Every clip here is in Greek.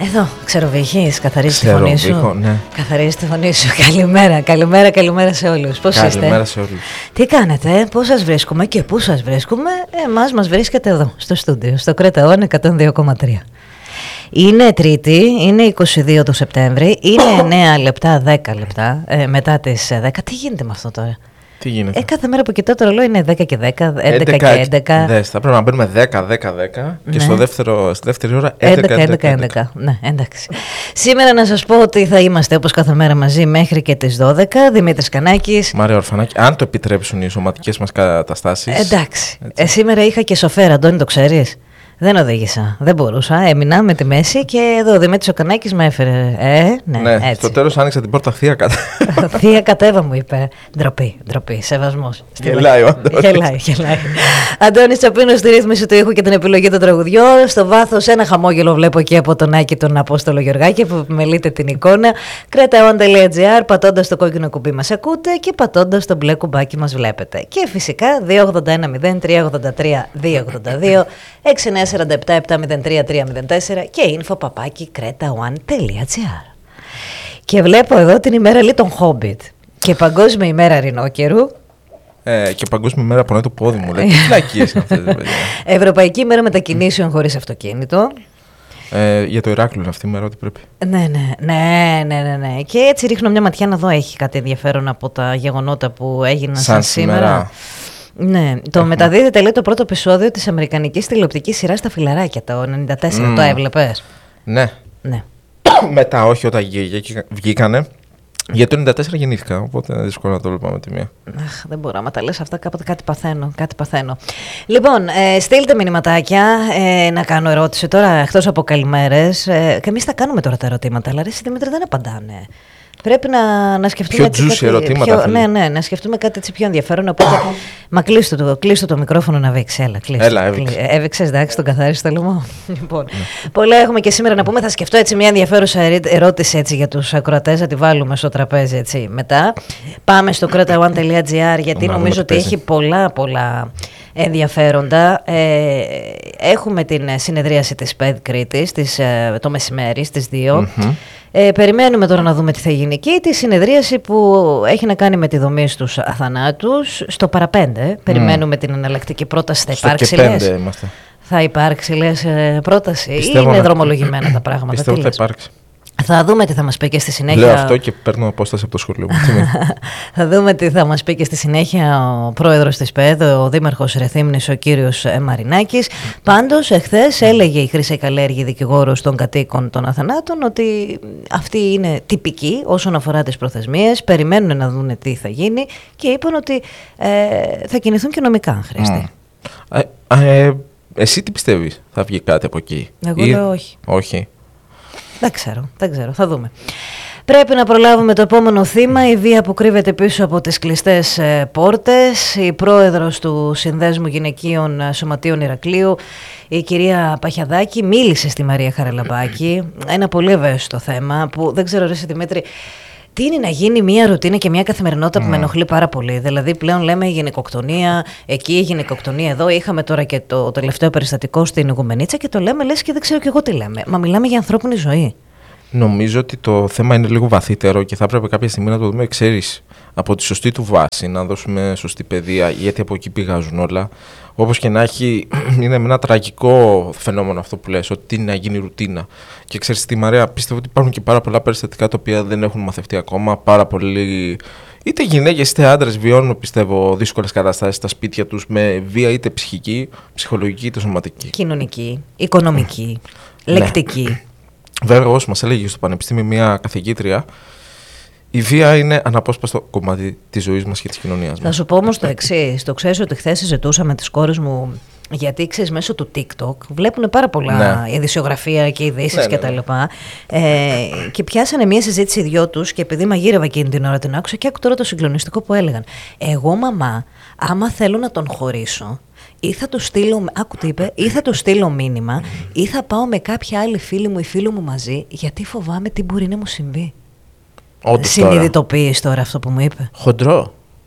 Εδώ, ξεροβηχείς, καθαρίζεις τη φωνή σου. Ναι. Καθαρίζεις τη φωνή σου. Καλημέρα σε όλους. Πώς είστε? Καλημέρα σε όλους. Τι κάνετε, πώς σας βρίσκουμε και πού σας βρίσκουμε? Εμάς μας βρίσκεται εδώ, στο στούντιο, στο Κρέτα ON 102,3. Είναι Τρίτη, είναι 22 του Σεπτέμβρη, είναι 9 λεπτά, 10 λεπτά μετά τις 10. Τι γίνεται με αυτό τώρα? Τι γίνεται? Κάθε μέρα που κοιτάω το ρολόι είναι 10 και 10, 11 και 11. Δες, θα πρέπει να μπαίνουμε 10-10-10 και Ναι. στη δεύτερη ώρα 11. Ναι, εντάξει. Σήμερα να σας πω ότι θα είμαστε όπως κάθε μέρα μαζί μέχρι και τις 12. Δημήτρης Κανάκης. Μάρια Ορφανάκη, αν το επιτρέψουν οι σωματικές μας καταστάσεις. Εντάξει. Σήμερα είχα και σοφέρα, Αντώνη, το ξέρεις? Δεν οδήγησα, δεν μπορούσα, έμεινα με τη μέση και εδώ ο Δημήτρης ο Κανάκης με έφερε. Ναι, έτσι. Στο τέλος άνοιξα την πόρτα, θεία Θεία κατέβα μου είπε. Ντροπή, σεβασμός. Γελάει ο Αντώνης. Γελάει. Αντώνης Τσαπίνος στη ρύθμιση του ήχου και την επιλογή των τραγουδιών. Στο βάθος ένα χαμόγελο βλέπω εκεί από τον Άκη τον Απόστολο Γεωργάκη που επιμελείται την εικόνα. Cretaon.gr, πατώντας το κόκκινο κουμπί μας ακούτε και πατώντας το μπλε κουμπάκι μας βλέπετε. Και φυσικά 281 0383 282 6947 703 304 και info@cretaon.gr. Και βλέπω εδώ την ημέρα των Hobbit και Παγκόσμια ημέρα Ρινόκερου. Και Παγκόσμια ημέρα πονάει το πόδι μου. Τι φλακίες είναι αυτές, παιδιά. Ευρωπαϊκή ημέρα μετακινήσεων χωρίς αυτοκίνητο. Για το Ηράκλειο είναι αυτή η μέρα, ότι πρέπει. Ναι. Και έτσι ρίχνω μια ματιά να δω, έχει κάτι ενδιαφέρον από τα γεγονότα που έγιναν σαν σήμερα. Ναι, το μεταδίδεται, λέει, το πρώτο επεισόδιο της αμερικανικής τηλεοπτικής σειράς Τα Φιλαράκια, το 94. Το έβλεπες? Ναι. Μετά όχι, όταν βγήκανε. Για το 94 γεννήθηκα, οπότε είναι δύσκολο να το βλέπω με τη μία. Αχ, δεν μπορώ, άμα τα λες αυτά κάποτε κάτι παθαίνω. Λοιπόν, στείλτε μηνυματάκια, να κάνω ερώτηση τώρα, εκτός από καλημέρες. Και εμείς θα κάνουμε τώρα τα ερωτήματα, αλλά ρε Δημήτρη δεν απαντάνε. Πρέπει να σκεφτούμε. Πιο juicy ερωτήματα. Ναι, να σκεφτούμε κάτι έτσι πιο ενδιαφέρον. Οπότε, μα κλείστο το μικρόφωνο να βήξει. Έλα, έβηξες, εντάξει, τον καθάρισε το λαιμό. Λοιπόν, πολλά έχουμε και σήμερα να πούμε. Θα σκεφτώ έτσι μια ενδιαφέρουσα ερώτηση έτσι, για τους ακροατές, να τη βάλουμε στο τραπέζι έτσι μετά. Πάμε στο cretaon.gr γιατί νομίζω ότι έχει πολλά ενδιαφέροντα. Έχουμε την συνεδρίαση της ΠΕΔ Κρήτης το μεσημέρι στις 2. Περιμένουμε τώρα να δούμε τι θα γίνει εκεί. Τη συνεδρίαση που έχει να κάνει με τη δομή στους αθανάτους στο παραπέντε. Περιμένουμε την εναλλακτική πρόταση. Θα υπάρξει, λες? Θα υπάρξει, λες, πρόταση? Πιστεύω, ή είναι δρομολογημένα τα πράγματα? Πιστεύω θα υπάρξει. Θα δούμε τι θα μας πει και στη συνέχεια. Λέω αυτό και παίρνω απόσταση από το σχολείο μου. Θα δούμε τι θα μας πει και στη συνέχεια ο πρόεδρος της ΠΕΔ, ο δήμαρχος Ρεθύμνης, ο κύριος Μαρινάκης. Πάντως, εχθές έλεγε η Χρύσα Καλέργη, δικηγόρος των κατοίκων των αθανάτων, ότι αυτή είναι τυπική όσον αφορά τις προθεσμίες. Περιμένουν να δουν τι θα γίνει και είπαν ότι θα κινηθούν και νομικά, αν χρειαστεί. Εσύ τι πιστεύεις, θα βγει κάτι από εκεί? Εγώ λέω όχι. Όχι. Δεν ξέρω, θα δούμε. Πρέπει να προλάβουμε το επόμενο θύμα, η βία που κρύβεται πίσω από τις κλειστές πόρτες. Η πρόεδρος του Συνδέσμου Γυναικείων Σωματείων Ηρακλείου, η κυρία Παχιαδάκη, μίλησε στη Μαρία Χαραλαμπάκη. Ένα πολύ ευαίσθητο θέμα που δεν ξέρω, ρε Δημήτρη, τι είναι να γίνει μια ρουτίνα και μια καθημερινότητα που με ενοχλεί πάρα πολύ. Δηλαδή, πλέον λέμε γυναικοκτονία, εκεί η γυναικοκτονία εδώ. Είχαμε τώρα και το τελευταίο περιστατικό στην Ιγουμενίτσα και το λέμε, λες και δεν ξέρω κι εγώ τι λέμε. Μα μιλάμε για ανθρώπινη ζωή. Νομίζω ότι το θέμα είναι λίγο βαθύτερο και θα έπρεπε κάποια στιγμή να το δούμε, ξέρεις, από τη σωστή του βάση, να δώσουμε σωστή παιδεία, γιατί από εκεί πηγάζουν όλα. Όπως και να έχει, είναι ένα τραγικό φαινόμενο αυτό που λες, ότι είναι να γίνει ρουτίνα. Και ξέρεις τι, Μαρία, πιστεύω ότι υπάρχουν και πάρα πολλά περιστατικά τα οποία δεν έχουν μαθευτεί ακόμα. Πάρα πολλοί, είτε γυναίκες είτε άντρες, βιώνουν, πιστεύω, δύσκολες καταστάσεις στα σπίτια τους με βία είτε ψυχική, ψυχολογική είτε σωματική. Κοινωνική, οικονομική, λεκτική. Βέβαια, όπως μας έλεγε στο Πανεπιστήμιο μια καθηγήτρια, η βία είναι αναπόσπαστο κομμάτι της ζωής μας και της κοινωνίας μας. Θα σου πω όμως το εξής. Το ξέρεις ότι χθες συζητούσα με τις κόρες μου, γιατί ξέρεις μέσω του TikTok βλέπουν πάρα πολλά ειδησιογραφία και ειδήσεις κτλ. Και πιάσανε μια συζήτηση οι δυο τους και επειδή μαγείρευα εκείνη την ώρα την άκουσα και άκου τώρα το συγκλονιστικό που έλεγαν. Εγώ, μαμά, άμα θέλω να τον χωρίσω, ή θα του στείλω, άκου τι είπε, ή θα του στείλω μήνυμα, ή θα πάω με κάποια άλλη φίλη μου ή φίλο μου μαζί, γιατί φοβάμαι τι μπορεί να μου συμβεί. Συνειδητοποιείς τώρα αυτό που μου είπε? Χοντρό.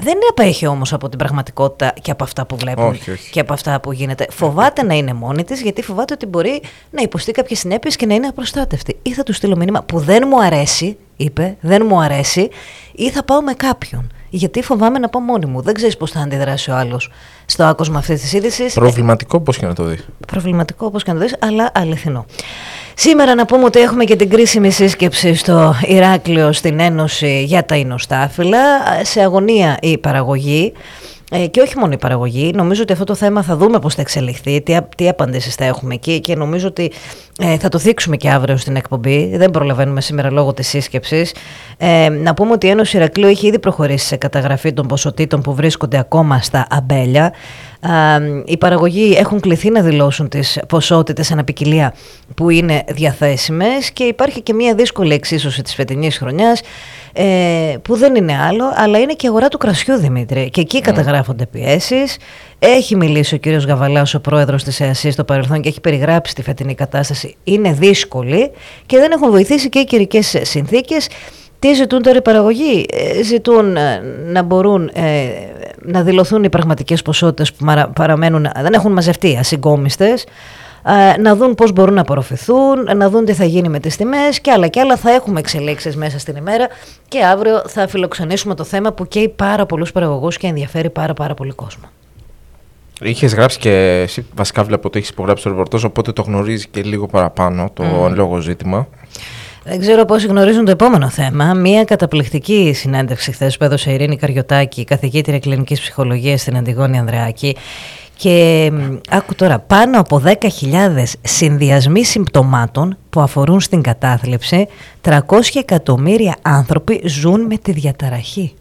Δεν απέχει όμως από την πραγματικότητα και από αυτά που βλέπουν όχι. Και από αυτά που γίνεται. Φοβάται να είναι μόνη της, γιατί φοβάται ότι μπορεί να υποστεί κάποιες συνέπειες και να είναι απροστάτευτη. Ή θα του στείλω μήνυμα που δεν μου αρέσει, είπε, δεν μου αρέσει, ή θα πάω με κάποιον. Γιατί φοβάμαι να πάω μόνη μου. Δεν ξέρεις πώς θα αντιδράσει ο άλλος στο άκουσμα αυτής της είδησης. Προβληματικό πώς και να το δεις. Προβληματικό όπως και να το δεις, αλλά αληθινό. Σήμερα να πούμε ότι έχουμε και την κρίσιμη σύσκεψη στο Ηράκλειο στην Ένωση για τα Ιννοστάφυλλα. Σε αγωνία η παραγωγή. Και όχι μόνο η παραγωγή, νομίζω ότι αυτό το θέμα θα δούμε πώς θα εξελιχθεί, τι απαντήσεις θα έχουμε εκεί και νομίζω ότι θα το θίξουμε και αύριο στην εκπομπή. Δεν προλαβαίνουμε σήμερα λόγω της σύσκεψης. Να πούμε ότι η Ένωση Ηρακλείου έχει ήδη προχωρήσει σε καταγραφή των ποσοτήτων που βρίσκονται ακόμα στα αμπέλια. Οι παραγωγοί έχουν κληθεί να δηλώσουν τις ποσότητες αναπικιλία που είναι διαθέσιμες και υπάρχει και μια δύσκολη εξίσωση της φετινής χρονιάς που δεν είναι άλλο, αλλά είναι και η αγορά του κρασιού, Δημήτρη, και εκεί καταγράφονται πιέσεις. Έχει μιλήσει ο κύριος Γαβαλάς, ο πρόεδρος της ΕΑΣΥ στο παρελθόν, και έχει περιγράψει τη φετινή κατάσταση. Είναι δύσκολη και δεν έχουν βοηθήσει και οι καιρικές συνθήκες. Τι ζητούν τώρα οι παραγωγοί? Ζητούν να μπορούν να δηλωθούν οι πραγματικές ποσότητες που παραμένουν, δεν έχουν μαζευτεί, ασυγκόμιστες, να δουν πώς μπορούν να απορροφηθούν, να δουν τι θα γίνει με τις τιμές και άλλα. Θα έχουμε εξελίξεις μέσα στην ημέρα και αύριο θα φιλοξενήσουμε το θέμα που καίει πάρα πολλούς παραγωγούς και ενδιαφέρει πάρα πολύ κόσμο. Είχες γράψει και εσύ, βασικά βλέπω ότι έχεις υπογράψει το ρεπορτάζ, οπότε το γνωρίζει και λίγο παραπάνω το λόγο ζήτημα. Δεν ξέρω πόσοι γνωρίζουν το επόμενο θέμα. Μία καταπληκτική συνέντευξη χθες που έδωσε η Ειρήνη Καριωτάκη, καθηγήτρια κλινικής ψυχολογίας στην Αντιγόνη Ανδρεάκη. Και άκου τώρα, πάνω από 10.000 συνδυασμοί συμπτωμάτων που αφορούν στην κατάθλιψη, 300 εκατομμύρια άνθρωποι ζουν με τη διαταραχή.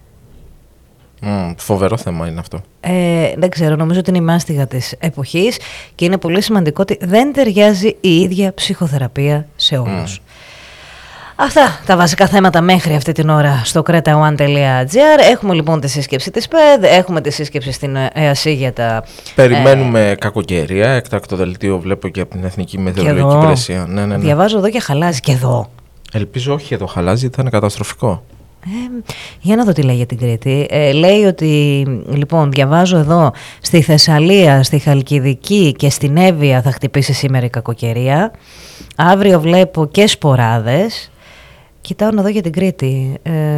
Φοβερό θέμα είναι αυτό. Δεν ξέρω, νομίζω ότι είναι η μάστιγα της εποχής και είναι πολύ σημαντικό ότι δεν ταιριάζει η ίδια ψυχοθεραπεία σε όλους. Αυτά τα βασικά θέματα μέχρι αυτή την ώρα στο cretaone.gr. Έχουμε λοιπόν τη σύσκεψη της ΠΕΔ, έχουμε τη σύσκεψη στην ΕΑΣΥ για τα... Περιμένουμε κακοκαιρία, έκτακτο δελτίο βλέπω και από την Εθνική Μετεωρολογική Υπηρεσία. Ναι. Διαβάζω εδώ και χαλάζει και εδώ. Ελπίζω όχι εδώ χαλάζει, θα είναι καταστροφικό. Για να δω τι λέει για την Κρήτη. Λέει ότι, λοιπόν, διαβάζω εδώ, στη Θεσσαλία, στη Χαλκιδική και στην Εύβοια θα χτυπήσει σήμερα η κακοκαιρία. Αύριο βλέπω και σποράδες. Κοιτάω να δω για την Κρήτη.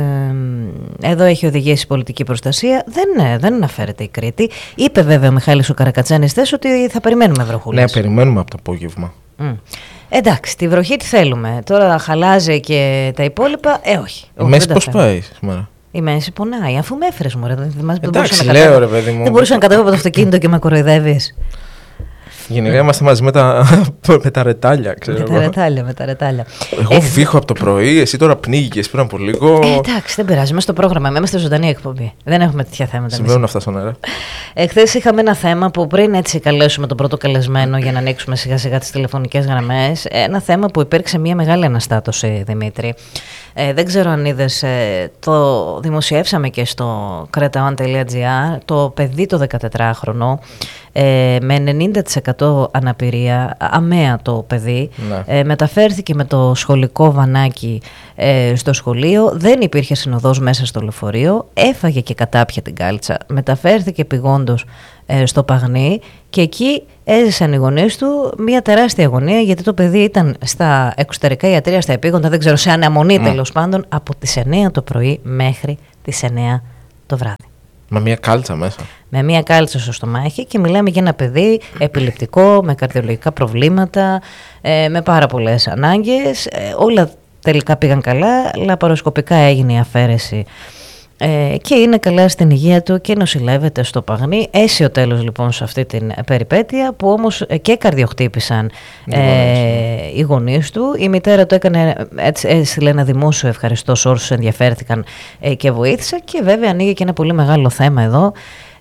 Εδώ έχει οδηγήσει πολιτική προστασία. Δεν αναφέρεται η Κρήτη. Είπε βέβαια ο Μιχάλης ο Καρακατσάνης χθες ότι θα περιμένουμε βροχούλες. Ναι, περιμένουμε από το απόγευμα. Εντάξει, τη βροχή τι θέλουμε. Τώρα χαλάζει και τα υπόλοιπα. Όχι. Η μέση πώς πάει σήμερα? Η μέση πονάει, αφού με έφερες μου. Εντάξει, λέω ρε παιδί μου. Δεν μπορούσα να κατέβω από το αυτοκίνητο και με κοροϊδεύεις. Γενικά είμαστε μαζί με τα ρετάλια, ξέρω. Με τα ρετάλια. Εγώ βήχω από το πρωί, εσύ τώρα πνίγηκες πριν από λίγο. Εντάξει, δεν πειράζει. Μέσα στο πρόγραμμα, είμαστε ζωντανή εκπομπή. Δεν έχουμε τέτοια θέματα. Συμβαίνουν αυτά στον αέρα. Χθες είχαμε ένα θέμα που πριν έτσι καλέσουμε τον πρώτο καλεσμένο για να ανοίξουμε σιγά σιγά τις τηλεφωνικές γραμμές. Ένα θέμα που υπήρξε μια μεγάλη αναστάτωση, Δημήτρη. Δεν ξέρω αν είδες, το δημοσιεύσαμε και στο cretaone.gr, το παιδί το 14χρονο με 90% αναπηρία, αμαία το παιδί, μεταφέρθηκε με το σχολικό βανάκι στο σχολείο, δεν υπήρχε συνοδός μέσα στο λεωφορείο, έφαγε και κατάπια την κάλτσα, μεταφέρθηκε επειγόντως στο Παγνί και εκεί έζησαν οι γονείς του μια τεράστια αγωνία, γιατί το παιδί ήταν στα εξωτερικά ιατρεία, στα επίγοντα, δεν ξέρω, σε αναμονή τέλος πάντων, από τις 9 το πρωί μέχρι τις 9 το βράδυ. Με μια κάλτσα μέσα. Με μια κάλτσα στο στομάχι, και μιλάμε για ένα παιδί επιληπτικό, με καρδιολογικά προβλήματα, με πάρα πολλές ανάγκες. Όλα τελικά πήγαν καλά, λαπαροσκοπικά έγινε η αφαίρεση και είναι καλά στην υγεία του και νοσηλεύεται στο Παγνί. Αίσιο τέλος λοιπόν σε αυτή την περιπέτεια, που όμως και καρδιοχτύπησαν οι γονείς του. Η μητέρα του έστειλε ένα δημόσιο ευχαριστώ σε όσους ενδιαφέρθηκαν και βοήθησαν, και βέβαια ανοίγει και ένα πολύ μεγάλο θέμα εδώ.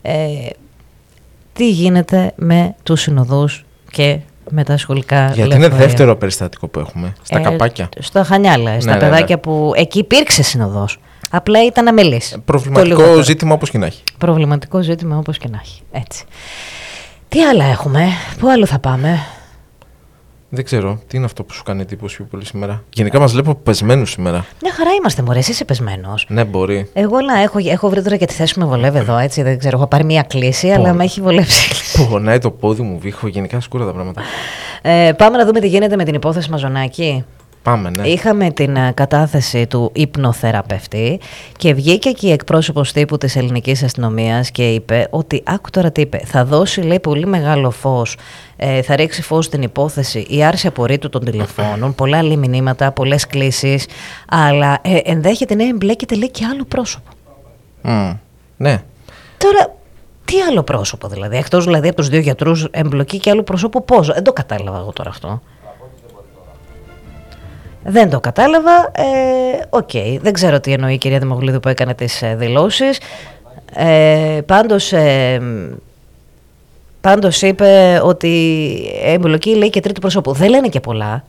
Τι γίνεται με τους συνοδούς και με τα σχολικά λεωφορεία. Γιατί είναι δεύτερο περιστατικό που έχουμε, στα Καπάκια. Στα Χανιάλα, στα παιδάκια που εκεί υπήρξε συνοδός. Απλά ήταν αμελής. Προβληματικό ζήτημα όπως και να έχει. Προβληματικό ζήτημα όπως και να έχει. Έτσι. Τι άλλα έχουμε, πού άλλο θα πάμε? Δεν ξέρω, τι είναι αυτό που σου κάνει εντύπωση πιο πολύ σήμερα. Γενικά μας βλέπω πεσμένους σήμερα. Μια χαρά είμαστε, μωρέ, εσύ είσαι πεσμένος. Ναι, μπορεί. Εγώ έχω βρει τώρα και τη θέση που με βολεύει εδώ, έτσι. Δεν ξέρω, έχω πάρει μια κλίση, αλλά με έχει βολεύσει. Πονάει το πόδι μου, βήχω, γενικά σκούρα τα πράγματα. Πάμε να δούμε τι γίνεται με την υπόθεση Μαζονάκη. Πάμε, ναι. Είχαμε την κατάθεση του υπνοθεραπευτή και βγήκε και η εκπρόσωπος τύπου της ελληνικής αστυνομίας και είπε ότι, άκου τώρα τι είπε, θα δώσει, λέει, πολύ μεγάλο φως, θα ρίξει φως στην υπόθεση η άρση απορρίτου των τηλεφώνων, πολλά άλλη μηνύματα, πολλές κλήσεις, αλλά ενδέχεται να εμπλέκεται, λέει, και άλλο πρόσωπο. Ναι. Τώρα, τι άλλο πρόσωπο δηλαδή, εκτός δηλαδή από τους δύο γιατρούς εμπλοκή και άλλο πρόσωπο πώς, δεν το κατάλαβα εγώ τώρα αυτό. Δεν το κατάλαβα. Δεν ξέρω τι εννοεί η κυρία Δημογλίδου που έκανε τις δηλώσεις. Πάντως είπε ότι εμπλοκή, λέει, και τρίτου προσώπου. Δεν λένε και πολλά.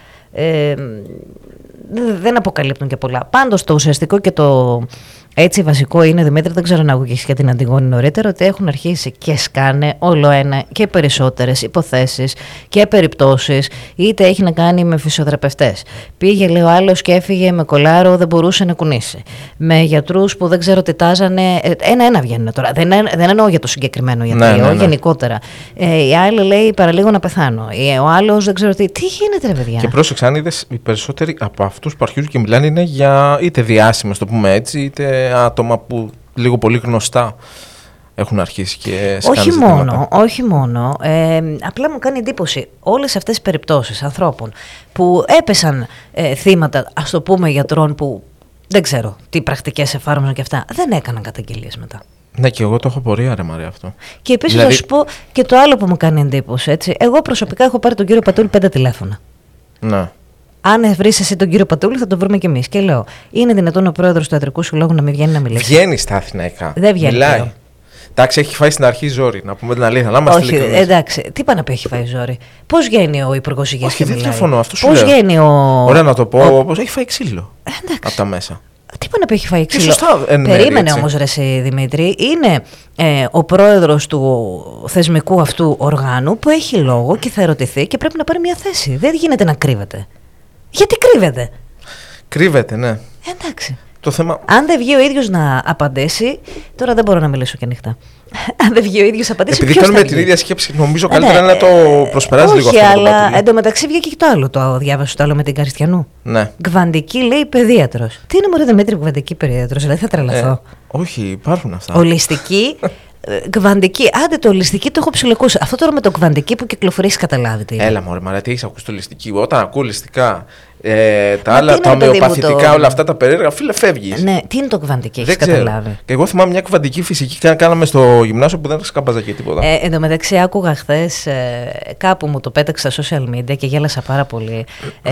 Δεν αποκαλύπτουν και πολλά. Πάντως το ουσιαστικό και το έτσι βασικό είναι, Δημήτρη, δεν ξέρω να ακούγεις για την Αντιγόνη νωρίτερα, ότι έχουν αρχίσει και σκάνε όλο ένα και περισσότερες υποθέσεις και περιπτώσεις, είτε έχει να κάνει με φυσιοθεραπευτές. Πήγε, λέει, ο άλλος και έφυγε με κολάρο, δεν μπορούσε να κουνήσει. Με γιατρούς που δεν ξέρω τι τάζανε. Ένα-ένα βγαίνουν τώρα. Δεν εννοώ για το συγκεκριμένο γιατρό, γενικότερα. Η άλλη λέει παραλίγο να πεθάνω. Ο άλλος δεν ξέρω τι. Τι γίνεται, ρε παιδιά. Και πρόσεξε, αν είδες, οι περισσότεροι από αυτούς που αρχίζουν και μιλάνε είναι για είτε διάσημες, το πούμε έτσι, είτε άτομα που λίγο πολύ γνωστά έχουν αρχίσει και σκάνουν. Όχι μόνο. Απλά μου κάνει εντύπωση όλες αυτές τις περιπτώσεις ανθρώπων που έπεσαν θύματα, ας το πούμε, γιατρών που δεν ξέρω τι πρακτικές εφάρμοζαν και αυτά, δεν έκαναν καταγγελίες μετά. Ναι, και εγώ το έχω πορεία, ρε Μαρία, αυτό. Και επίσης θα σου πω και το άλλο που μου κάνει εντύπωση, έτσι. Εγώ προσωπικά έχω πάρει τον κύριο Πατούλη 5 τηλέφωνα. Ναι. Αν βρεις εσύ τον κύριο Πατούλη, θα τον βρούμε κι εμείς. Και λέω, είναι δυνατόν ο πρόεδρος του Ιατρικού Συλλόγου να μην βγαίνει να μιλήσει? Βγαίνει στα Αθηναϊκά. Δεν βγαίνει. Μιλάει. Εντάξει, έχει φάει στην αρχή ζόρι, να πούμε την αλήθεια. Να είμαστε όχι, εντάξει. Τι πάει να πει, έχει φάει ζόρι? Πώς βγαίνει ο Υπουργός Υγείας και μιλάει? Όχι, δεν διαφωνώ. Αυτό σου πώς λέω. Βγαίνει ο. Ωραία, να το πω. Πώς έχει φάει ξύλο. Από τα μέσα. Τι πάει να πει, έχει φάει ξύλο? Σωστά, περίμενε όμως, ρε εσύ, Δημήτρη. Είναι ο πρόεδρος του θεσμικού αυτού οργάνου που έχει λόγο και θα ερωτηθεί και πρέπει να πάρει μια θέση. Δεν γίνεται να κρύβεται. Γιατί κρύβεται? Κρύβεται, ναι. Εντάξει. Το θέμα... Αν δεν βγει ο ίδιος να απαντήσει, τώρα δεν μπορώ να μιλήσω και ανοιχτά. Αν δεν βγει ο ίδιος να απαντήσει, επειδή κάνουμε την ίδια σκέψη, νομίζω καλύτερα είναι να το προσπεράσει λίγο αυτό. Όχι, αλλά εντωμεταξύ βγήκε και το άλλο. Το διάβασε το άλλο με την Καριστιανού. Ναι. Γβαντική, λέει, παιδίατρος. Τι είναι, μωρέ Δημήτρη, γβαντική παιδίατρος? Δηλαδή θα τρελαθώ. Όχι, υπάρχουν αυτά. Ολιστική. Γβαντική, άντε το ολιστική το έχω ψιλοκούσει. Αυτό τώρα με το γβαντική που κυκλοφορεί, καταλάβει τι είναι. Έλα, μωρέ, Μαρία, τι έχεις ακούσει το ολιστική? Όταν ακούω ολιστικά, τα άλλα, τα ομοιοπαθητικά, όλα αυτά τα περίεργα, φίλε, φεύγεις. Ναι, τι είναι το γβαντική, έχεις καταλάβει? Και εγώ θυμάμαι μια κβαντική φυσική και κάναμε στο γυμνάσιο που δεν σκάμπαζα και τίποτα. Εν τω μεταξύ, άκουγα χθες, κάπου μου το πέταξα στα social media και γέλασα πάρα πολύ.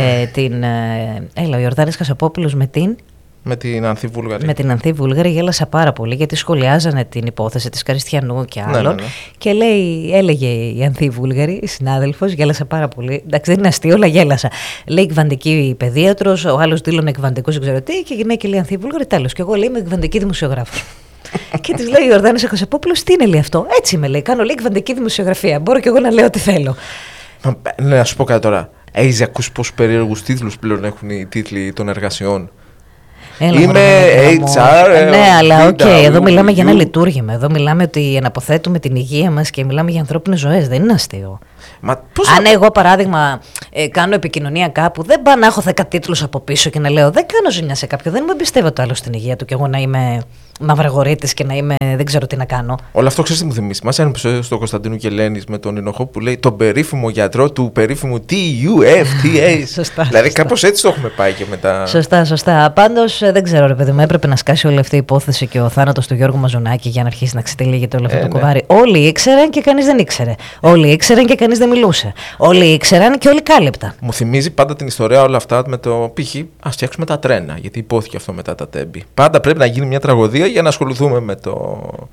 Ο Ιορδάνης Χασαπόπουλος με την. Με την Ανθή Βούλγαρη. Με την Ανθή Βούλγαρη γέλασα πάρα πολύ, γιατί σχολιάζανε την υπόθεση της Καριστιανού και άλλων. Ναι. Και έλεγε η Ανθή Βούλγαρη, η συνάδελφος, γέλασα πάρα πολύ. Εντάξει, δεν είναι αστείο, αλλά γέλασα. Λέει εκβαντική παιδίατρος, ο άλλος δήλωνε εκβαντικός, δεν ξέρω τι, και γυναίκα λέει Ανθή Βούλγαρη, τέλος. Και εγώ λέει είμαι εκβαντική δημοσιογράφος. Και της λέει ο Ιορδάνης Χασαπόπουλος, τι είναι, λέει αυτό? Έτσι με λέει, κάνω λέει εκβαντική δημοσιογραφία. Μπορώ κι εγώ να λέω ό,τι θέλω. Ναι, να σου πω κάτι τώρα. Έχεις ακούσει πόσους περίεργους τίτλους πλέον έχουν οι τίτλοι των εργασιών? Είμαι HR. Ναι, αλλά οκ, εδώ μιλάμε για ένα λειτουργήμα. Εδώ μιλάμε ότι αναποθέτουμε την υγεία μας και μιλάμε για ανθρώπινες ζωές. Δεν είναι αστείο. Αν εγώ, παράδειγμα, κάνω επικοινωνία κάπου, δεν πάω να έχω 10 τίτλους από πίσω και να λέω δεν κάνω ζημιά σε κάποιον. Δεν μου εμπιστεύω το άλλο στην υγεία του και εγώ να είμαι μαυραγορείτης και να είμαι δεν ξέρω τι να κάνω. Όλο αυτό ξέρεις τι μου θυμίζει? Μας ένα επεισόδιο στο Κωνσταντίνου και Ελένης με τον Ινοχό που λέει τον περίφημο γιατρό του περίφημου TUFTA. Σωστά. Δηλαδή κάπως έτσι το έχουμε πάει και μετά. Σωστά. Πάντως δεν ξέρω, ρε παιδί μου, έπρεπε να σκάσει όλη αυτή η υπόθεση και ο θάνατος του Γιώργου Μαζονάκη για να αρχίσει να ξετυλίγεται όλο αυτό το κουβάρι. Όλοι ήξεραν και κανείς δεν ήξερε. Όλοι ήξεραν και κανείς δεν μιλούσε. Όλοι ήξεραν και όλοι κάλυπτα. Μου θυμίζει πάντα την ιστορία όλα αυτά με το π.χ. ας φτιάξουμε τα τρένα, γιατί υπόθηκε αυτό μετά τα τέμπη. Πάντα πρέπει να γίνει μια τραγωδία για να ασχοληθούμε με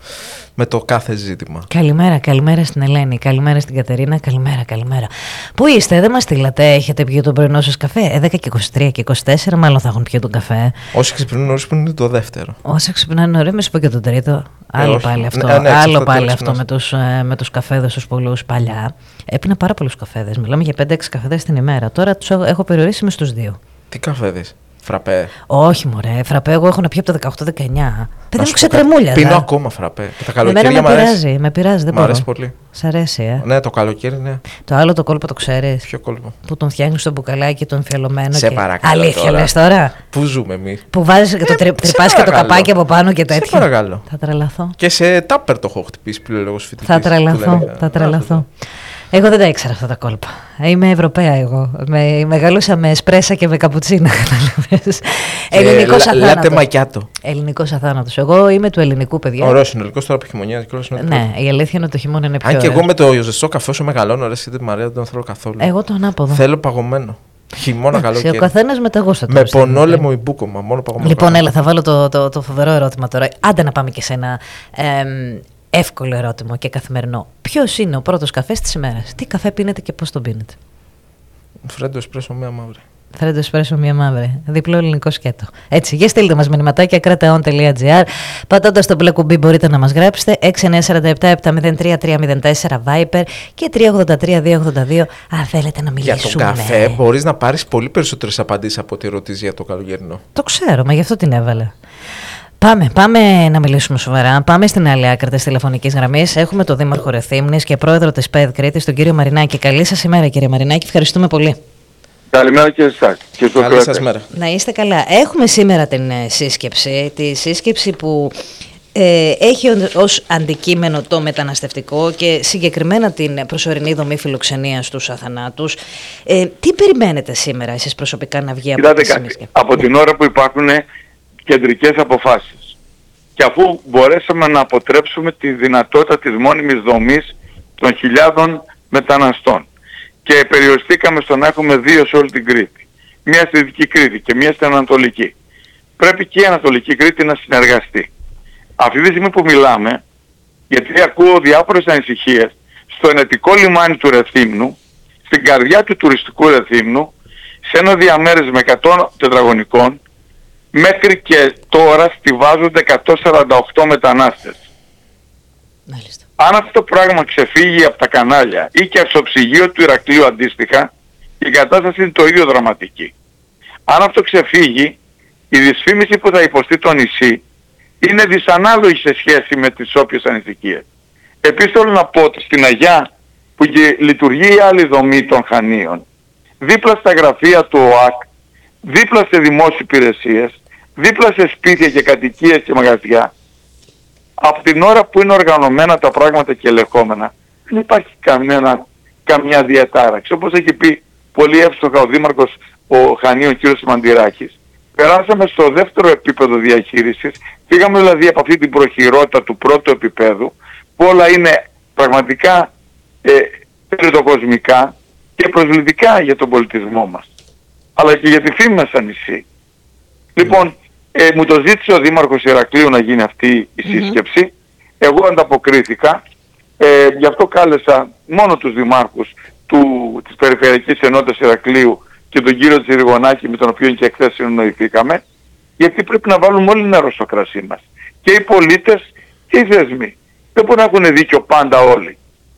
με το κάθε ζήτημα. Καλημέρα στην Ελένη, καλημέρα στην Κατερίνα, καλημέρα. Πού είστε, δεν μας στείλατε, έχετε πιει τον πρωινό σας καφέ? 10 και 23 και 24 μάλλον θα έχουν πιει τον καφέ. Όσοι ξυπνούν νωρίς που είναι το δεύτερο. Όσοι ξυπνάνε νωρίς, με σου πω και τον τρίτο. Άλλο πάλι αυτό, αυτό με τους καφέδες τους πολλούς παλιά. Έπινα πάρα πολλούς καφέδες, μιλάμε για 5-6 καφέδες την ημέρα. Τώρα τους έχω περιορίσει με στους 2. Τι καφέδες? Φραπέ? Όχι μωρέ, φραπέ εγώ έχω να πιω από το 18-19. Παιδί μου ξετρεμούλια. Πίνω ακόμα φραπέ. Τα καλοκαίρια με πειράζει, δεν μ' αρέσει πολύ. Σ' αρέσει, Ναι, το καλοκαίρι, ναι. Το άλλο το κόλπο το ξέρεις? Ποιο κόλπο? Που τον φτιάχνεις στο μπουκαλάκι τον φιαλωμένο. Σε παρακαλώ. Αλήθεια τώρα. Λες τώρα? Πού ζούμε εμείς? Που βάζεις και το τρυπάς και το καπάκι από πάνω και τέτοια. Σε παρακαλώ. Θα τρελαθώ. Και σε τάπερ το έχω χτυπήσει πληρολόγος φοιτητής. Θα τρελαθώ. Εγώ δεν τα ήξερα αυτά τα κόλπα. Είμαι Ευρωπαία εγώ. Μεγαλούσα με εσπρέσα και με καπουτσίνα. Ελληνικός αθάνατος. Λάτε μακιάτο. Ελληνικός αθάνατος. Εγώ είμαι του ελληνικού, παιδιά. Ωραίο συνολικός τώρα που χειμωνιάζει. Ναι, η αλήθεια είναι ότι το χειμώνα είναι πιο ωραίο. Αν και εγώ με το ζεστό καφέ όσο μεγαλώνω, ρε Σίδη Μαρία, δεν τον θέλω καθόλου. Εγώ το ανάποδο. Θέλω παγωμένο. Χειμώνα καλοκαίρι. Ο καθένας με τα γούστα του. Με πονόλεμο ή μπούκομα, μόνο παγωμένο. Λοιπόν, έλα, θα βάλω το φοβερό ερώτημα τώρα. Άντε να πάμε και σε ένα εύκολο ερώτημα και καθημερινό. Ποιος είναι ο πρώτος καφές της ημέρας? Τι καφέ πίνετε και πώς τον πίνετε? Φρέντο εσπρέσο μία μαύρη. Φρέντο εσπρέσο μία μαύρη. Διπλό ελληνικό σκέτο. Έτσι, για στείλτε μας μηνυματάκια κρατεon.gr. Πατώντας το μπλε κουμπί μπορείτε να μας γράψετε. 6947-703-304 Viper και 383-282 αν θέλετε να μιλήσουμε. Για τον καφέ μπορείς να πάρεις πολύ περισσότερες απαντήσεις από ό,τι ερωτήσεις για το καλοκαιρινό. Το ξέρω, μα γι' αυτό την έβαλε. Πάμε να μιλήσουμε σοβαρά. Πάμε στην άλλη άκρη της τηλεφωνικής γραμμής. Έχουμε τον Δήμαρχο Ρεθύμνης και πρόεδρο της ΠΕΔ Κρήτης, τον κύριο Μαρινάκη. Καλή σας ημέρα, κύριε Μαρινάκη. Ευχαριστούμε πολύ. Καλημέρα και εσάς. Καλή σας μέρα. Να είστε καλά. Έχουμε σήμερα την σύσκεψη. Τη σύσκεψη που έχει ως αντικείμενο το μεταναστευτικό και συγκεκριμένα την προσωρινή δομή φιλοξενίας στους αθανάτους. Τι περιμένετε σήμερα εσείς προσωπικά να βγει από τη σύσκεψη? Από την ώρα που υπάρχουν κεντρικές αποφάσεις και αφού μπορέσαμε να αποτρέψουμε τη δυνατότητα της μόνιμης δομής των χιλιάδων μεταναστών και περιοριστήκαμε στο να έχουμε 2 σε όλη την Κρήτη, μία στη Δυτική Κρήτη και μία στην Ανατολική, πρέπει και η Ανατολική Κρήτη να συνεργαστεί. Αυτή τη στιγμή που μιλάμε, γιατί ακούω διάφορες ανησυχίες, στο ενετικό λιμάνι του Ρεθύμνου, στην καρδιά του τουριστικού Ρεθύμνου, σε ένα διαμέρισμα 100 τετραγωνικών, μέχρι και τώρα στιβάζονται 148 μετανάστες. Μάλιστα. Αν αυτό το πράγμα ξεφύγει από τα κανάλια ή και στο ψυγείο του Ηρακλείου αντίστοιχα, η κατάσταση είναι το ίδιο δραματική. Αν αυτό ξεφύγει, η δυσφήμιση που θα υποστεί το νησί είναι δυσανάλογη σε σχέση με τις όποιες ανησυχίες. Επίσης θέλω να πω ότι στην Αγιά που λειτουργεί η άλλη δομή των Χανίων, δίπλα στα γραφεία του ΟΑΚ, δίπλα σε δημόσιες υπηρεσίες, δίπλα σε σπίτια και κατοικίες και μαγαζιά, από την ώρα που είναι οργανωμένα τα πράγματα και ελεγχόμενα, δεν υπάρχει καμιά διατάραξη. Όπως έχει πει πολύ εύστοχα ο Δήμαρχος ο Χανίων κ. Μαντηράκης, περάσαμε στο δεύτερο επίπεδο διαχείρισης, πήγαμε δηλαδή από αυτή την προχειρότητα του πρώτου επίπεδου, που όλα είναι πραγματικά περιτοκοσμικά και προσβλητικά για τον πολιτισμό μας, αλλά και για τη φήμη μας σαν νησί. Λοιπόν, μου το ζήτησε ο Δήμαρχος Ηρακλείου να γίνει αυτή η σύσκεψη. Εγώ ανταποκρίθηκα. Γι' αυτό κάλεσα μόνο τους δημάρχους της Περιφερειακής Ενότητας Ηρακλείου και τον κύριο Τσιριγωνάκη, με τον οποίο και εχθές συνεννοηθήκαμε, γιατί πρέπει να βάλουμε όλοι νερό στο κρασί μας. Και οι πολίτες και οι θεσμοί. Δεν μπορούν να έχουν δίκιο πάντα όλοι.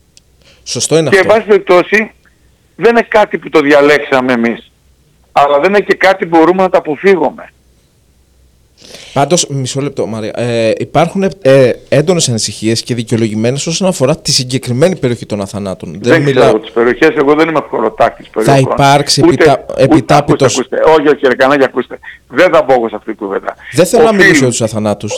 Σωστό είναι και αυτό. Και εν πάση περιπτώσει δεν είναι κάτι που το διαλέξαμε εμείς. Αλλά δεν είναι και κάτι που μπορούμε να τα αποφύγουμε. Πάντως, μισό λεπτό, Μαρία. Υπάρχουν έντονες ανησυχίες και δικαιολογημένες όσον αφορά τη συγκεκριμένη περιοχή των αθανάτων. Δεν ξέρω τις περιοχές, εγώ δεν είμαι χωροτάκτης περιοχών. Θα υπάρξει επιτάπητος. Όχι, κύριε Κανάγια, ακούστε. Δεν θα μπω εγώ σε αυτή την κουβέντα. Δεν θέλω να μιλήσω για τους αθανάτους.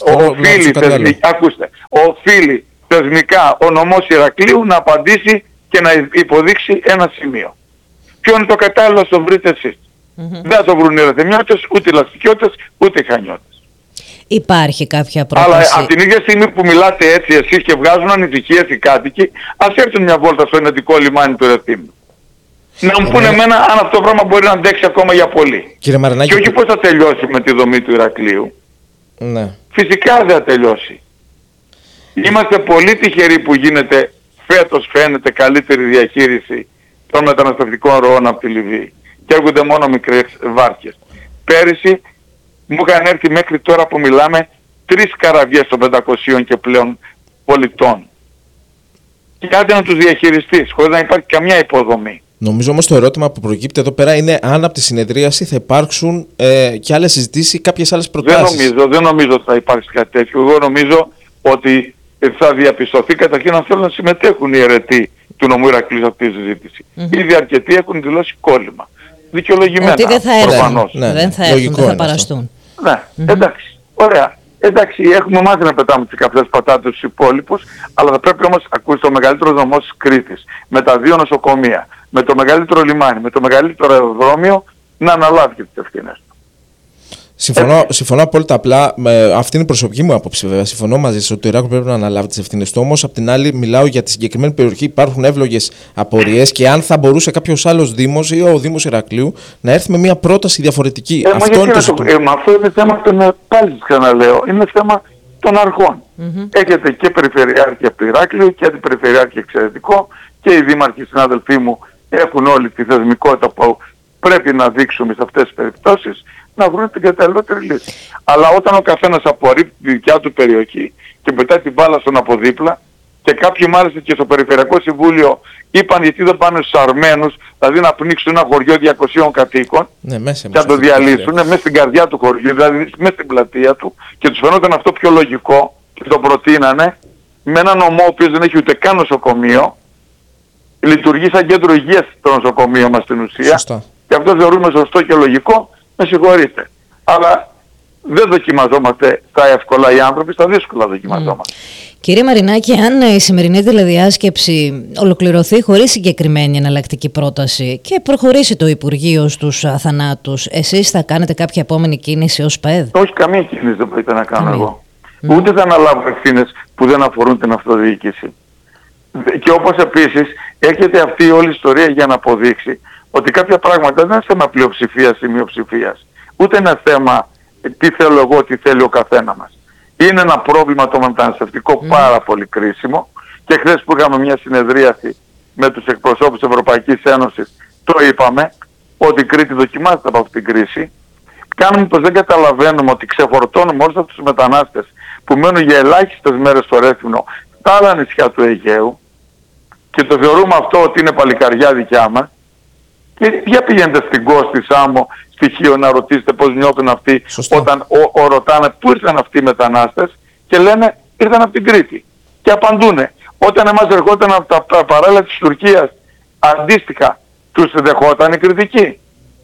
Οφείλει θεσμικά ο νομός Ηρακλείου να απαντήσει και να υποδείξει ένα σημείο. Ποιο είναι το κατάλληλο, να το βρείτε εσείς. Δεν θα το βρουν οι Ρεθεμιώτες, ούτε οι Λαστικιώτες, ούτε οι Χανιώτες. Υπάρχει κάποια πρόταση. Αλλά από την ίδια στιγμή που μιλάτε έτσι εσείς και βγάζουν ανησυχίες οι κάτοικοι, ας έρθουν μια βόλτα στο ενετικό λιμάνι του Ρεθύμνου. Να μου πούνε εμένα αν αυτό το πράγμα μπορεί να αντέξει ακόμα για πολύ. Κύριε Μαρινάκη, και όχι πώς θα τελειώσει με τη δομή του Ηρακλείου. Ναι. Φυσικά δεν θα τελειώσει. Είμαστε πολύ τυχεροί που γίνεται φέτος, φαίνεται, καλύτερη διαχείριση των μεταναστευτικών ροών από τη Λιβύη και έρχονται μόνο μικρές βάρκες. Πέρυσι μου είχαν έρθει μέχρι τώρα που μιλάμε 3 καραβιές των 500 και πλέον πολιτών. Και άντε να τους διαχειριστείς χωρίς να υπάρχει καμιά υποδομή. Νομίζω όμως το ερώτημα που προκύπτει εδώ πέρα είναι αν από τη συνεδρίαση θα υπάρξουν και άλλες συζητήσεις ή κάποιες άλλες προτάσεις. Δεν νομίζω ότι θα υπάρξει κάτι τέτοιο. Εγώ νομίζω ότι θα διαπιστωθεί καταρχήν αν θέλουν να συμμετέχουν οι αιρετοί του νομού Ηρακλείου σε αυτή τη συζήτηση. Ήδη αρκετοί έχουν δηλώσει κόλλημα. Δικαιολογημένα. Ότι δεν θα έρθουν. Ναι, δεν θα έρθουν, δεν θα παραστούν. Ναι, εντάξει. Ωραία. Εντάξει, έχουμε μάθει να πετάμε τις καυτές πατάτες στους υπόλοιπους, αλλά θα πρέπει όμως, ακούστε, ο μεγαλύτερος νομός της Κρήτης, με τα 2 νοσοκομεία, με το μεγαλύτερο λιμάνι, με το μεγαλύτερο αεροδρόμιο, να αναλάβει και τις ευθύνες του. Συμφωνώ απόλυτα. Απλά, αυτή είναι η προσωπική μου άποψη, βέβαια. Συμφωνώ μαζί σας ότι το Ηράκλειο πρέπει να αναλάβει τις ευθύνες του. Όμως, απ' την άλλη, μιλάω για τη συγκεκριμένη περιοχή. Υπάρχουν εύλογες απορίες και αν θα μπορούσε κάποιος άλλος Δήμος ή ο Δήμος Ηρακλείου να έρθει με μια πρόταση διαφορετική. Αυτό είναι θέμα των, πάλι ξαναλέω, είναι θέμα των αρχών. Έχετε και περιφερειάρχη από το Ηράκλειο και αντιπεριφερειάρχη εξαιρετικό και οι δήμαρχοι συνάδελφοί μου έχουν όλη τη θεσμικότητα που πρέπει να δείξουμε σε αυτές τις περιπτώσεις, να βρουν την καταλληλότερη λύση. Αλλά όταν ο καθένας απορρίπτει τη δικιά του περιοχή και πετάει την μπάλα στον από δίπλα, και κάποιοι μάλιστα και στο Περιφερειακό Συμβούλιο είπαν γιατί δεν πάνε στους Αρμένους, δηλαδή να πνίξουν ένα χωριό 200 κατοίκων, ναι, μέσα, και να το διαλύσουν μέσα στην καρδιά του χωριού, δηλαδή μέσα στην πλατεία του, και τους φαινόταν αυτό πιο λογικό και το προτείνανε, με ένα νομό ο οποίος δεν έχει ούτε καν νοσοκομείο, λειτουργεί σαν κέντρο υγείας το νοσοκομείο μας στην ουσία. Σωστά. Και αυτό θεωρούμε σωστό και λογικό, με συγχωρείτε. Αλλά δεν δοκιμαζόμαστε στα εύκολα οι άνθρωποι, στα δύσκολα δοκιμαζόμαστε. Κύριε Μαρινάκη, αν η σημερινή τηλεδιάσκεψη ολοκληρωθεί χωρίς συγκεκριμένη εναλλακτική πρόταση και προχωρήσει το Υπουργείο στους θανάτους, εσείς θα κάνετε κάποια επόμενη κίνηση ως ΠΑΕΔ? Όχι, καμία κίνηση δεν μπορείτε να κάνω εγώ. Ούτε θα αναλάβω ευθύνες που δεν αφορούν την αυτοδιοίκηση. Και όπως επίσης έρχεται αυτή η όλη ιστορία για να αποδείξει ότι κάποια πράγματα δεν είναι θέμα πλειοψηφίας ή μειοψηφίας. Ούτε είναι θέμα τι θέλω εγώ, τι θέλει ο καθένα μας. Είναι ένα πρόβλημα το μεταναστευτικό πάρα πολύ κρίσιμο, και χθες που είχαμε μια συνεδρίαση με τους εκπροσώπους της Ευρωπαϊκής Ένωσης το είπαμε ότι η Κρήτη δοκιμάζεται από αυτή την κρίση. Κάνουμε πως δεν καταλαβαίνουμε ότι ξεφορτώνουμε όλους αυτούς τους μετανάστες που μένουν για ελάχιστες μέρες στο Ρέθυμνο στα άλλα νησιά του Αιγαίου και το θεωρούμε αυτό ότι είναι παλικαριά δικιά μας. Και για πηγαίνετε στην Κο, στη Σάμο, στη Χίο να ρωτήσετε πώς νιώθουν αυτοί. Σωστό. Όταν ρωτάνε πού ήρθαν αυτοί οι μετανάστες και λένε ήρθαν από την Κρήτη. Και απαντούνε. Όταν εμάς ερχόταν από τα παράλια της Τουρκίας, αντίστοιχα τους δεχόταν οι Κρητικοί.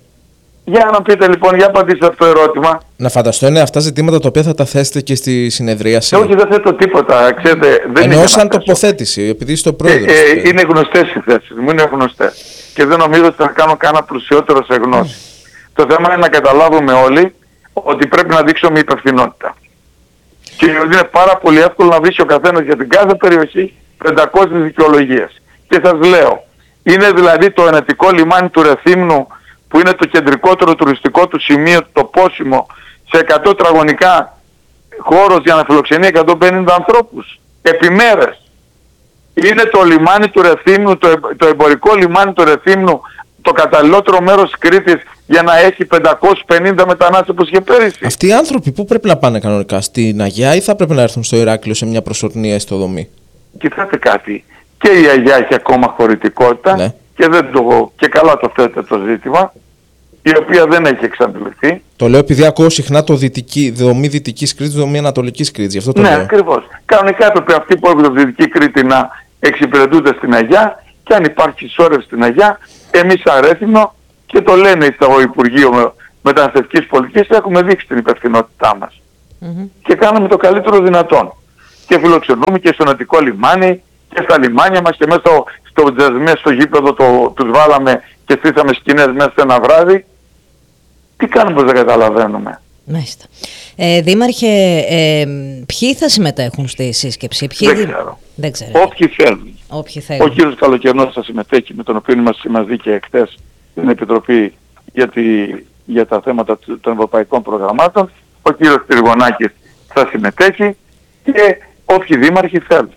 Για να πείτε λοιπόν, για απαντήστε αυτό το ερώτημα. Να φανταστώ είναι αυτά ζητήματα τα οποία θα τα θέσετε και στη συνεδρίαση. Όχι, δεν θέτω τίποτα. Ξέρετε, δεν εννοώ σαν τοποθέτηση, επειδή είστε ο πρόεδρος. Είναι γνωστές οι θέσεις μου, είναι γνωστές. Και δεν νομίζω ότι θα κάνω κανένα πλουσιότερο σε γνώση. Το θέμα είναι να καταλάβουμε όλοι ότι πρέπει να δείξουμε υπευθυνότητα. Και είναι πάρα πολύ εύκολο να βρει ο καθένας για την κάθε περιοχή 500 δικαιολογίες. Και σας λέω, είναι δηλαδή το ενετικό λιμάνι του Ρεθύμνου, που είναι το κεντρικότερο τουριστικό του σημείο, το πόσιμο, σε 100 τετραγωνικά χώρος για να φιλοξενεί 150 ανθρώπους επιμέρες. Είναι το λιμάνι του Ρεθύμνου, το εμπορικό λιμάνι του Ρεθύμνου, το καταλληλότερο μέρος της Κρήτης για να έχει 550 μετανάστες όπως και πέρυσι. Αυτοί οι άνθρωποι πού πρέπει να πάνε κανονικά, στην Αγιά ή θα πρέπει να έρθουν στο Ηράκλειο σε μια προσωρινή έστω δομή? Κοιτάτε κάτι, και η Αγιά έχει ακόμα χωρητικότητα, ναι, και καλά το θέτει το ζήτημα, η οποία δεν έχει εξαντληθεί. Το λέω επειδή ακούω συχνά το δομή Δυτικής Κρήτης, δομή Ανατολικής Κρήτης, γι' αυτό το λέω. Ναι, ακριβώς. Κανονικά έπρεπε αυτοί που έχουν τη Δυτική Κρήτη να εξυπηρετούνται στην Αγιά, και αν υπάρχει σώρευση στην Αγιά, εμείς αρέθινο, και το λένε στο Υπουργείο Μεταναστευτικής Πολιτικής, έχουμε δείξει την υπευθυνότητά μας. Και κάναμε το καλύτερο δυνατόν. Και φιλοξενούμε και στο νοτικό λιμάνι και στα λιμάνια μας, και μέσα στο τζαζμέ, στο γήπεδο τους βάλαμε και στήσαμε σκηνές μέσα σε ένα βράδυ. Τι κάνουμε πως δεν καταλαβαίνουμε? Μάλιστα. Δήμαρχε, ποιοι θα συμμετέχουν στη σύσκεψη? Δεν ξέρω. Όποιοι θέλουν. Ο κύριος Καλοκαιρνός θα συμμετέχει, με τον οποίο είμαστε μαζί και χθες στην Επιτροπή για τα θέματα των ευρωπαϊκών προγραμμάτων. Ο κύριος Τριγωνάκης θα συμμετέχει, και όποιοι δήμαρχοι θέλουν.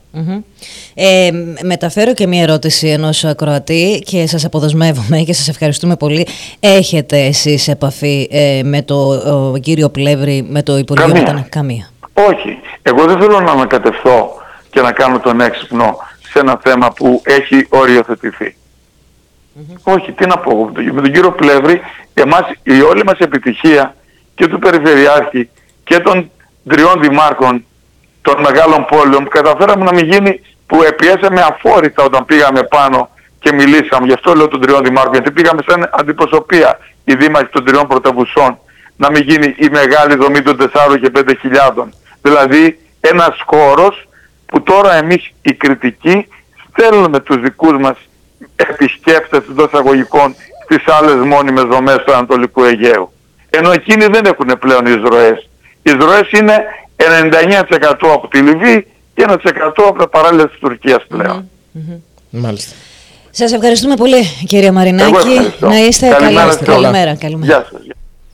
Μεταφέρω και μία ερώτηση ενός ακροατή και σας αποδεσμεύομαι και σας ευχαριστούμε πολύ. Έχετε εσείς επαφή με τον κύριο Πλεύρη, με το Υπουργείο Μετανάστευσης? Καμία. Όχι. Εγώ δεν θέλω να ανακατευθώ και να κάνω τον έξυπνο σε ένα θέμα που έχει οριοθετηθεί. Όχι, τι να πω. Με τον κύριο Πλεύρη, η όλη μας επιτυχία και του Περιφερειάρχη και των 3 δημάρχων των μεγάλων πόλεων που καταφέραμε να μην γίνει, που πιέσαμε αφόρητα όταν πήγαμε πάνω και μιλήσαμε. Γι' αυτό λέω των 3 δημάρχων, γιατί πήγαμε σαν αντιπροσωπεία οι δήμαρχοι των 3 πρωτεύουσών, να μην γίνει η μεγάλη δομή των 4 και 5.000. Δηλαδή ένας χώρος που τώρα εμείς οι κριτικοί στέλνουμε τους δικούς μας επισκέπτες των εισαγωγικών στις άλλες μόνιμες δομές του Ανατολικού Αιγαίου. Ενώ εκείνοι δεν έχουν πλέον εισρωές. Οι εισρωές είναι 99% από τη Λιβύη και 1% από τα παράλια της Τουρκίας πλέον. Μάλιστα. Σας ευχαριστούμε πολύ, κύριε Μαρινάκη. Να είστε καλά. Καλημέρα. Γεια σας.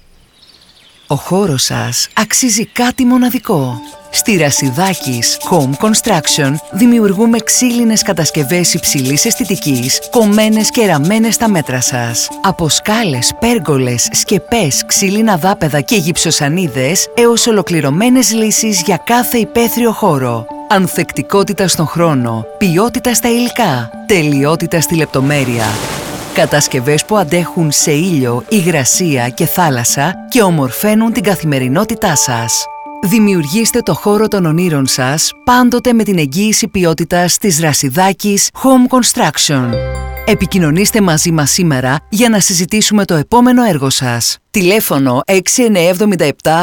Ο χώρος σας αξίζει κάτι μοναδικό. Στη Ρασιδάκης Home Construction δημιουργούμε ξύλινες κατασκευές υψηλής αισθητικής, κομμένες και ραμμένες στα μέτρα σας. Από σκάλες, πέργολες, σκεπές, ξύλινα δάπεδα και γυψοσανίδες έως ολοκληρωμένες λύσεις για κάθε υπαίθριο χώρο. Ανθεκτικότητα στον χρόνο, ποιότητα στα υλικά, τελειότητα στη λεπτομέρεια. Κατασκευές που αντέχουν σε ήλιο, υγρασία και θάλασσα και ομορφαίνουν την καθημερινότητά σας. Δημιουργήστε το χώρο των ονείρων σας πάντοτε με την εγγύηση ποιότητας της Ρασιδάκης Home Construction. Επικοινωνήστε μαζί μας σήμερα για να συζητήσουμε το επόμενο έργο σας. Τηλέφωνο 6977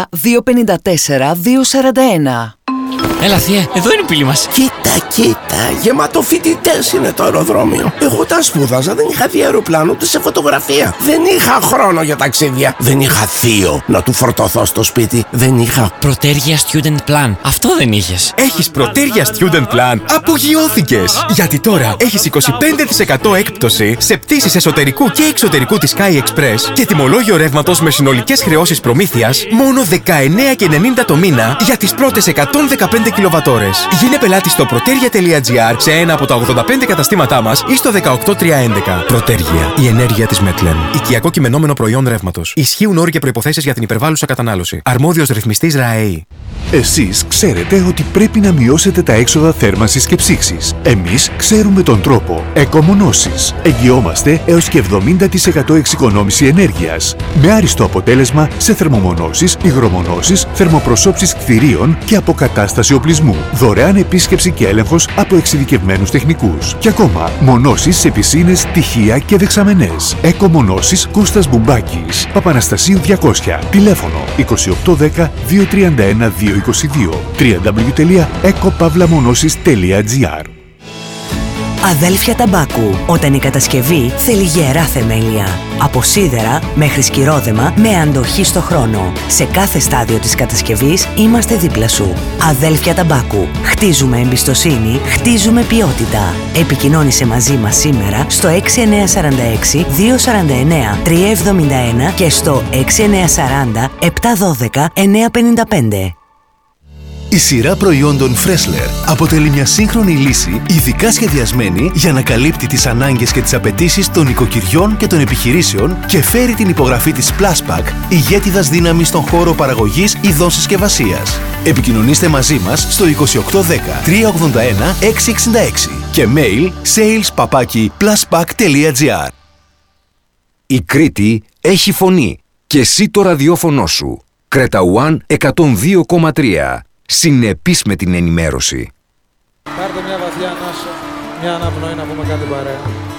254 241. Έλα θεία, εδώ είναι η πύλη μας. Κοίτα, γεμάτο φοιτητές είναι το αεροδρόμιο. Εγώ όταν σπούδαζα δεν είχα δει αεροπλάνο ούτε σε φωτογραφία. Δεν είχα χρόνο για ταξίδια. Δεν είχα θείο να του φορτωθώ στο σπίτι. Δεν είχα Πρωτέργεια Student Plan. Αυτό δεν είχες? Έχεις Πρωτέργεια Student Plan? Απογειώθηκες! Γιατί τώρα έχεις 25% έκπτωση σε πτήσεις εσωτερικού και εξωτερικού της Sky Express και τιμολόγιο ρεύματος με συνολικές χρεώσεις προμήθειας μόνο 19,90 το μήνα για τις πρώτες 115 κιλοβατόρες. Γίνε πελάτη στο proteria.gr σε ένα από τα 85 καταστήματά μας ή στο 18311. Πρωτέργεια. Η ενέργεια της Metlen. Οικιακό κειμενόμενο προϊόν ρεύματος. Ισχύουν όροι και προϋποθέσεις για την υπερβάλλουσα κατανάλωση. Αρμόδιος ρυθμιστής ΡΑΕΗ. Εσείς ξέρετε ότι πρέπει να μειώσετε τα έξοδα θέρμανσης και ψήξης. Εμείς ξέρουμε τον τρόπο. Εκομονώσεις. Εγγυόμαστε έως και 70% εξοικονόμηση ενέργειας. Με άριστο αποτέλεσμα σε θερμομονώσεις, υγρομονώσεις, θερμοπροσώψεις κτηρίων και αποκατάσταση οπλισμού. Δωρεάν επίσκεψη και έλεγχος από εξειδικευμένους τεχνικούς. Και ακόμα, μονώσεις σε πισίνες, τυχεία και δεξαμενές. Εκομονώσεις Κώστας Μπουμπάκης. Παπαναστασίου 200. Τηλέφωνο 2810 231 222. www.ecopavlamonosis.gr. Αδέλφια Ταμπάκου. Όταν η κατασκευή θέλει γερά θεμέλια. Από σίδερα μέχρι σκυρόδεμα με αντοχή στο χρόνο. Σε κάθε στάδιο της κατασκευής είμαστε δίπλα σου. Αδέλφια Ταμπάκου. Χτίζουμε εμπιστοσύνη, χτίζουμε ποιότητα. Επικοινώνησε μαζί μας σήμερα στο 6946 249 371 και στο 6940 712 955. Η σειρά προϊόντων Freshler αποτελεί μια σύγχρονη λύση ειδικά σχεδιασμένη για να καλύπτει τις ανάγκες και τις απαιτήσεις των οικοκυριών και των επιχειρήσεων και φέρει την υπογραφή της Pluspack, ηγέτιδας δύναμης στον χώρο παραγωγής ειδών συσκευασίας. Επικοινωνήστε μαζί μας στο 2810 381 666 και mail sales@pluspack.gr. Η Κρήτη έχει φωνή και εσύ το ραδιόφωνο σου. Κρέτα One 102,3. Συνεπής με την ενημέρωση. Πάρτε μια βαθιά ανάσα, μια αναπνοή να πούμε κάτι παρέα.